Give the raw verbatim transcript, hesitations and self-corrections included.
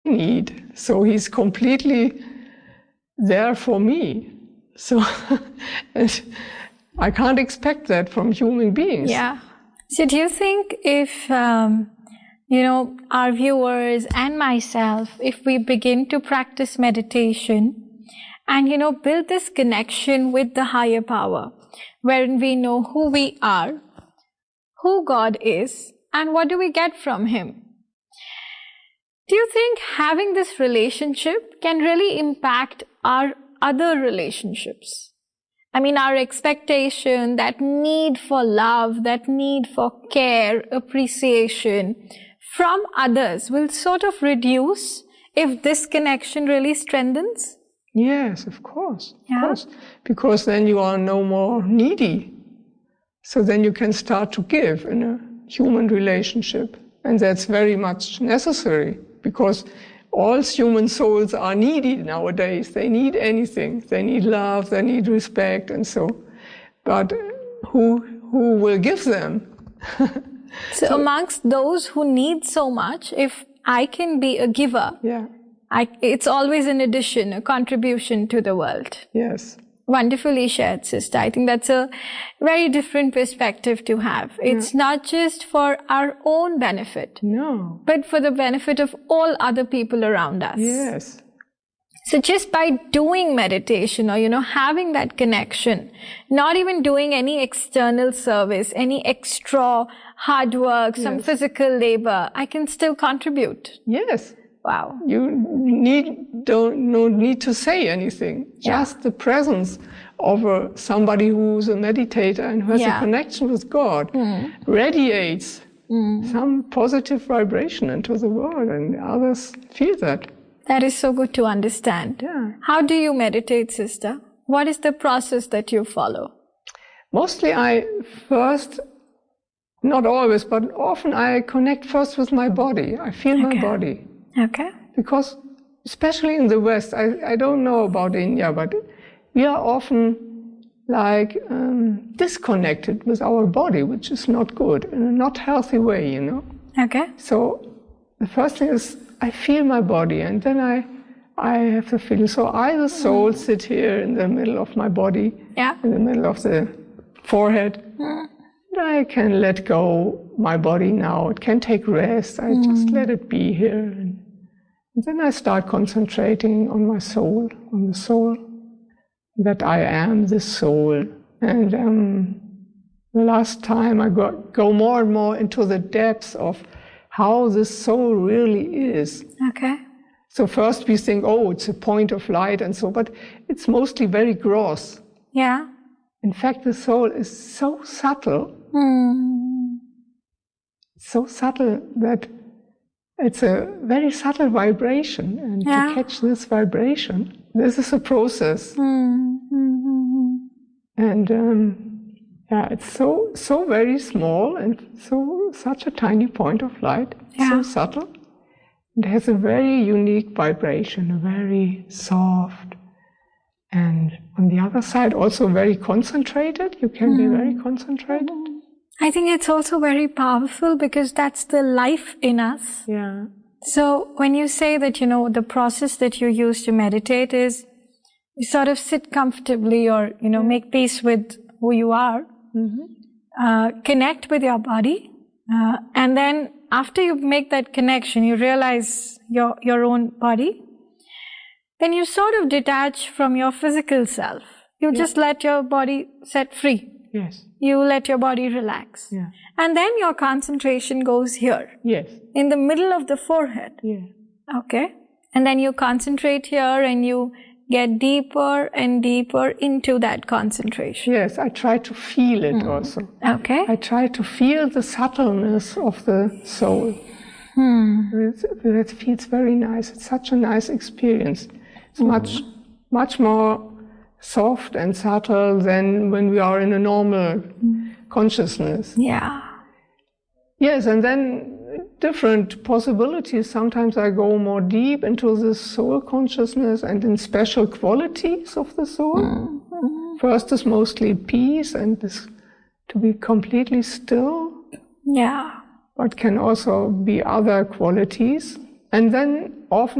need. So he's completely there for me. So and I can't expect that from human beings. Yeah. So do you think if, um, you know, our viewers and myself, if we begin to practice meditation and, you know, build this connection with the higher power, wherein we know who we are, who God is, and what do we get from Him? Do you think having this relationship can really impact our other relationships? I mean, our expectation, that need for love, that need for care, appreciation from others will sort of reduce if this connection really strengthens? Yes, of course. Of Yeah. course. Because then you are no more needy. So then you can start to give in a human relationship. And that's very much necessary, because all human souls are needy nowadays. They need anything. They need love, they need respect, and so. But who who will give them? So, so amongst those who need so much, if I can be a giver, yeah. I, it's always an addition, a contribution to the world. Yes. Wonderfully shared, sister. I think that's a very different perspective to have. It's yeah. not just for our own benefit, no, but for the benefit of all other people around us. Yes. So just by doing meditation or, you know, having that connection, not even doing any external service, any extra hard work, yes. some physical labor, I can still contribute. Yes. Wow. You need don't no need to say anything. Just yeah. the presence of a, somebody who's a meditator and who has yeah. a connection with God mm. radiates mm. some positive vibration into the world, and others feel that. That is so good to understand. Yeah. How do you meditate, sister? What is the process that you follow? Mostly I first, not always, but often I connect first with my body. I feel okay. my body. Okay. Because especially in the West, I, I don't know about India, but we are often like um, disconnected with our body, which is not good, in a not healthy way, you know. Okay. So the first thing is I feel my body, and then I I have the feeling. So I, the soul, mm. sit here in the middle of my body, yeah. in the middle of the forehead. Mm. And I can let go my body now. It can take rest. I mm. just let it be here. And And then I start concentrating on my soul, on the soul, that I am the soul. And um, the last time I go, go more and more into the depths of how the soul really is. Okay. So first we think, oh, it's a point of light and so, but it's mostly very gross. Yeah. In fact, the soul is so subtle, mm. so subtle that it's a very subtle vibration, and yeah. to catch this vibration, this is a process. Mm-hmm. And um, yeah, it's so so very small and so such a tiny point of light, yeah. so subtle. It has a very unique vibration, a very soft, and on the other side also very concentrated. You can mm. be very concentrated. I think it's also very powerful because that's the life in us. Yeah. So when you say that, you know, the process that you use to meditate is you sort of sit comfortably or, you know, yeah. make peace with who you are, mm-hmm. uh, connect with your body, uh, and then after you make that connection, you realize your, your own body, then you sort of detach from your physical self. You yeah. just let your body set free. Yes. You let your body relax. Yeah. And then your concentration goes here. Yes. In the middle of the forehead. Yeah. Okay. And then you concentrate here and you get deeper and deeper into that concentration. Yes, I try to feel it mm. also. Okay. I try to feel the subtleness of the soul. Hmm. It, it feels very nice. It's such a nice experience. It's mm. much, much more soft and subtle than when we are in a normal mm. consciousness. Yeah. Yes, and then different possibilities. Sometimes I go more deep into the soul consciousness and in special qualities of the soul. Mm-hmm. First is mostly peace and this, to be completely still. Yeah. But can also be other qualities. And then often